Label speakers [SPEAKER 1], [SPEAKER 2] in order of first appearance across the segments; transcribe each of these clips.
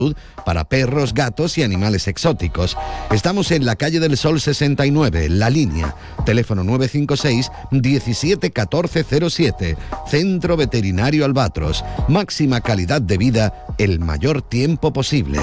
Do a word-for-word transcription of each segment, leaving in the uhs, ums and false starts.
[SPEAKER 1] para perros, gatos y animales exóticos. Estamos en la calle del Sol sesenta y nueve, La Línea. Teléfono nueve cinco seis, diecisiete catorce cero siete. Centro Veterinario Albatros. Máxima calidad de vida el mayor tiempo posible.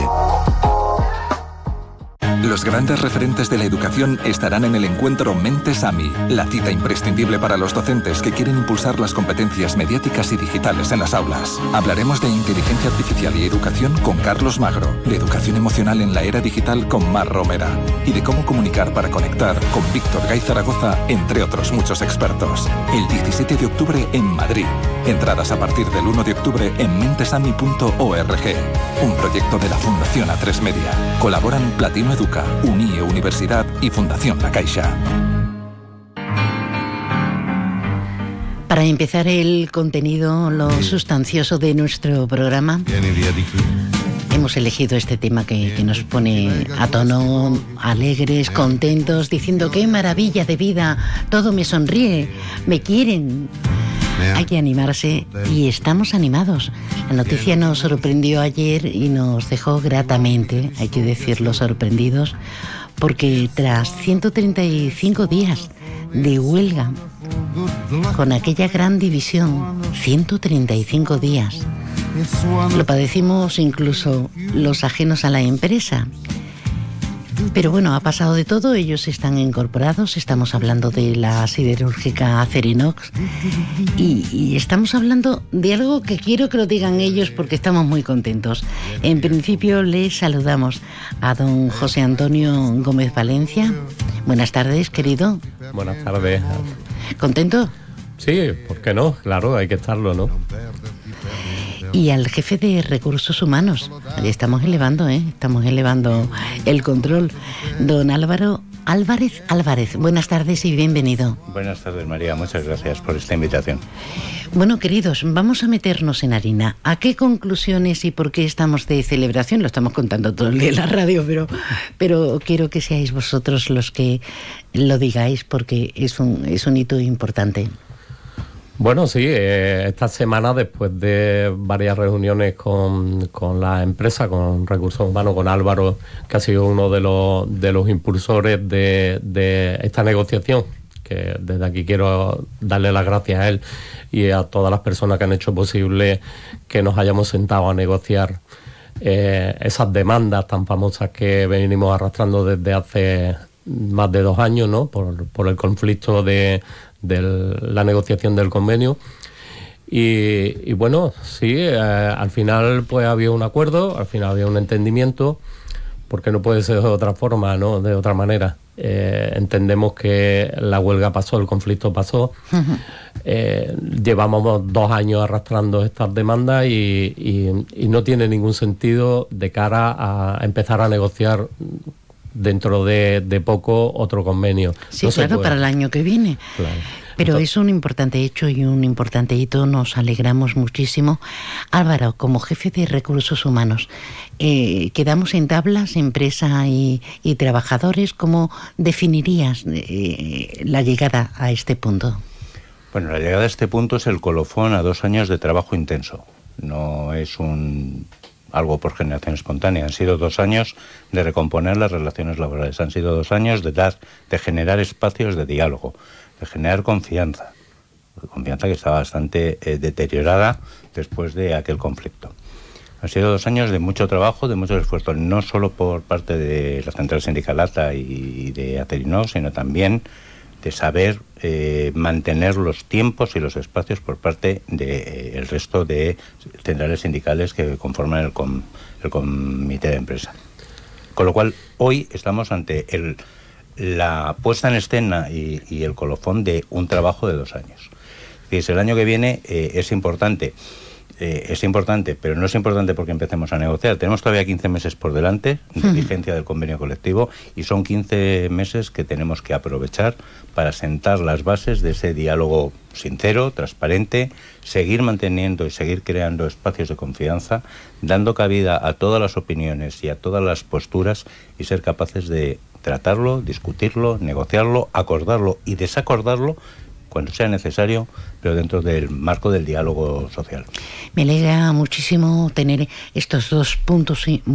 [SPEAKER 2] Los grandes referentes de la educación estarán en el encuentro Mentes A M I, la cita imprescindible para los docentes que quieren impulsar las competencias mediáticas y digitales en las aulas. Hablaremos de inteligencia artificial y educación con Carlos Magro, de educación emocional en la era digital con Mar Romera y de cómo comunicar para conectar con Víctor Gay Zaragoza, entre otros muchos expertos. El diecisiete de octubre en Madrid. Entradas a partir del uno de octubre en mentesami punto org. Un proyecto de la Fundación A tres Media. Colaboran Platino Educa, Unie Universidad y Fundación La Caixa.
[SPEAKER 3] Para empezar el contenido, lo sustancioso de nuestro programa, hemos elegido este tema que, que nos pone a tono, alegres, contentos, diciendo qué maravilla de vida, todo me sonríe, me quieren. Hay que animarse y estamos animados. La noticia nos sorprendió ayer y nos dejó gratamente, hay que decirlo, sorprendidos, porque tras ciento treinta y cinco días de huelga, con aquella gran división, ciento treinta y cinco días, lo padecimos incluso los ajenos a la empresa. Pero bueno, ha pasado de todo, ellos están incorporados, estamos hablando de la siderúrgica Acerinox y, y estamos hablando de algo que quiero que lo digan ellos porque estamos muy contentos. En principio les saludamos a don José Antonio Gómez Valencia. Buenas tardes, querido.
[SPEAKER 4] Buenas tardes.
[SPEAKER 3] ¿Contento?
[SPEAKER 4] Sí, ¿por qué no? Claro, hay que estarlo, ¿no?
[SPEAKER 3] Y al jefe de Recursos Humanos, estamos elevando, ¿eh? Estamos elevando el control. Don Álvaro Álvarez Álvarez, buenas tardes y bienvenido.
[SPEAKER 5] Buenas tardes, María, muchas gracias por esta invitación.
[SPEAKER 3] Bueno, queridos, vamos a meternos en harina. ¿A qué conclusiones y por qué estamos de celebración? Lo estamos contando todo el día en la radio, pero, pero quiero que seáis vosotros los que lo digáis porque es un, es un hito importante.
[SPEAKER 4] Bueno, sí, eh, esta semana, después de varias reuniones con, con la empresa, con Recursos Humanos, con Álvaro, que ha sido uno de los, de los impulsores de, de esta negociación, que desde aquí quiero darle las gracias a él y a todas las personas que han hecho posible que nos hayamos sentado a negociar eh, esas demandas tan famosas que venimos arrastrando desde hace más de dos años, ¿no? Por, por el conflicto de... de la negociación del convenio y, y bueno, sí, eh, al final pues había un acuerdo, al final había un entendimiento, porque no puede ser de otra forma, ¿no? De otra manera. Eh, entendemos que la huelga pasó, el conflicto pasó, uh-huh. eh, llevamos dos años arrastrando estas demandas y, y, y no tiene ningún sentido de cara a empezar a negociar dentro de, de poco otro convenio.
[SPEAKER 3] Sí,
[SPEAKER 4] no
[SPEAKER 3] claro, para el año que viene.
[SPEAKER 4] Claro.
[SPEAKER 3] Pero
[SPEAKER 4] Entonces,
[SPEAKER 3] es un importante hecho y un importante hito, nos alegramos muchísimo. Álvaro, como jefe de Recursos Humanos, eh, quedamos en tablas, empresa y, y trabajadores. ¿Cómo definirías eh, la llegada a este punto?
[SPEAKER 5] Bueno, la llegada a este punto es el colofón a dos años de trabajo intenso. No es un... algo por generación espontánea. Han sido dos años de recomponer las relaciones laborales. Han sido dos años de dar, de generar espacios de diálogo, de generar confianza. Confianza que está bastante eh, deteriorada después de aquel conflicto. Han sido dos años de mucho trabajo, de mucho esfuerzo, no solo por parte de la Central Sindical ATA y de Acerinox, sino también de saber eh, mantener los tiempos y los espacios por parte del de, eh, resto de centrales sindicales que conforman el, com, el comité de empresa. Con lo cual, hoy estamos ante el, la puesta en escena y, y el colofón de un trabajo de dos años. Es el año que viene eh, es importante. Eh, es importante, pero no es importante porque empecemos a negociar. Tenemos todavía quince meses por delante de vigencia del convenio colectivo y son quince meses que tenemos que aprovechar para sentar las bases de ese diálogo sincero, transparente, seguir manteniendo y seguir creando espacios de confianza, dando cabida a todas las opiniones y a todas las posturas y ser capaces de tratarlo, discutirlo, negociarlo, acordarlo y desacordarlo cuando sea necesario, pero dentro del marco del diálogo social.
[SPEAKER 3] Me alegra muchísimo tener estos dos puntos